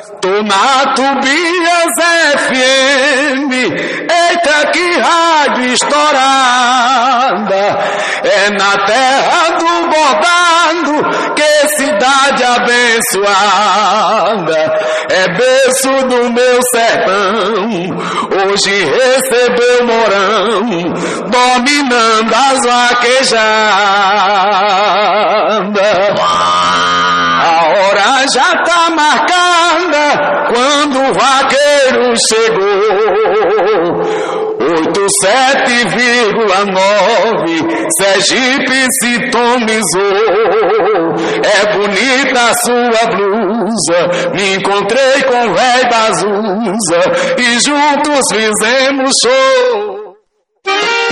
Tô na Tubias FM, eita que rádio estourada, é na terra do bordado, que cidade abençoada, é berço do meu sertão, hoje recebeu Mourão, dominando as vaquejadas. A hora já tá marcada quando o vaqueiro chegou. 87,9 Sergipe sintonizou. É bonita a sua blusa, me encontrei com o véi da Azusa e juntos fizemos show.